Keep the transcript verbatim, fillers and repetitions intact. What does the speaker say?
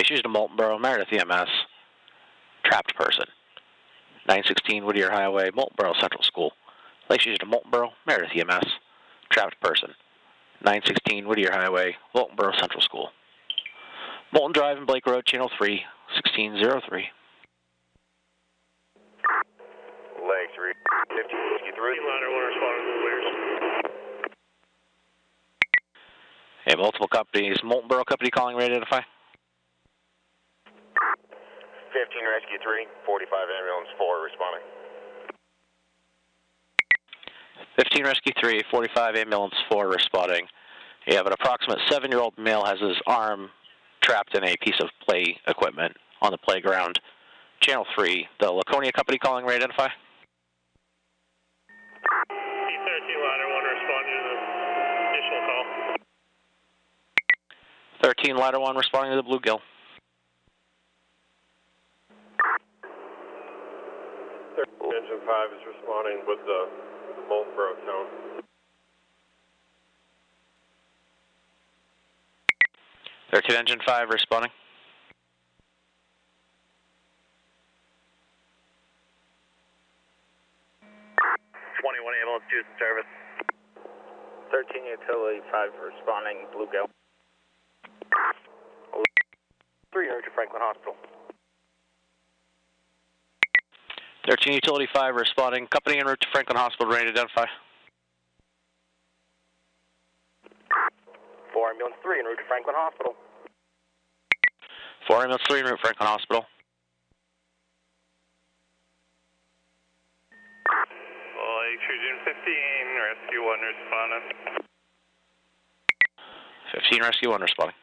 Lakes to Moltenboro, Meredith E M S. Trapped person. nine sixteen Whittier Highway, Moltenboro Central School. Lakes to Moltenboro, Meredith E M S. Trapped person. nine sixteen Whittier Highway, Moltenboro Central School. Molten Drive and Blake Road, Channel three, sixteen oh three. Lakes, fifteen sixty-three. Ladder one responding to the Lears. Okay, multiple companies. Moltenboro Company calling, ready to identify. fifteen Rescue three, forty-five Ambulance four responding. fifteen Rescue three, forty-five Ambulance four responding. You have an approximate seven-year-old male has his arm trapped in a piece of play equipment on the playground. Channel three, the Laconia Company calling, ready to identify. T thirteen Ladder one responding to the additional call. thirteen Ladder one responding to the Bluegill. Engine five is responding with the Moltenboro tone. thirteen Engine five responding. twenty-one Ambulance two in service. thirteen Utility five responding, Bluegill. three urge to Franklin Hospital. thirteen Utility five responding. Company en route to Franklin Hospital, ready to identify. four Ambulance three en route to Franklin Hospital. four Ambulance three en route to Franklin Hospital. Lake Region fifteen, Rescue one responding. fifteen Rescue one responding.